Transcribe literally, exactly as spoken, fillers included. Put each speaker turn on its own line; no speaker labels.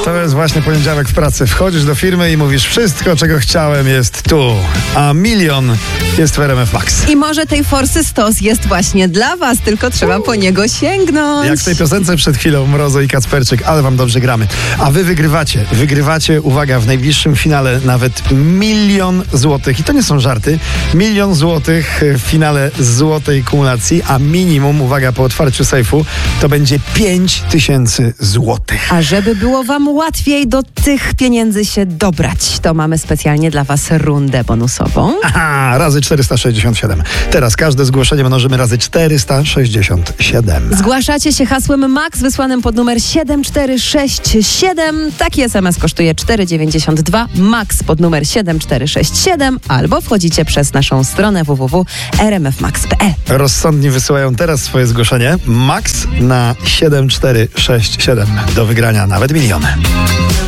To jest właśnie poniedziałek w pracy. Wchodzisz do firmy i mówisz, wszystko, czego chciałem, jest tu, a milion jest w R M F Max.
I może tej forsy stos jest właśnie dla was, tylko trzeba po niego sięgnąć.
Jak w tej piosence przed chwilą, Mrozo i Kacperczyk, ale wam dobrze gramy. A wy wygrywacie. Wygrywacie, uwaga, w najbliższym finale nawet milion złotych. I to nie są żarty. Milion złotych w finale złotej kumulacji, a minimum, uwaga, po otwarciu sejfu, to będzie pięć tysięcy złotych.
A żeby było wam łatwiej do tych pieniędzy się dobrać, to mamy specjalnie dla was rundę bonusową.
Aha, razy czterysta sześćdziesiąt siedem. Teraz każde zgłoszenie mnożymy razy czterysta sześćdziesiąt siedem.
Zgłaszacie się hasłem MAX wysłanym pod numer siedem cztery sześć siedem. Taki es em es kosztuje cztery dziewięćdziesiąt dwa. MAX pod numer siedem cztery sześć siedem albo wchodzicie przez naszą stronę w w w kropka r m f max kropka p l.
Rozsądni wysyłają teraz swoje zgłoszenie. Max na siedem cztery sześć siedem. Do wygrania nawet miliony.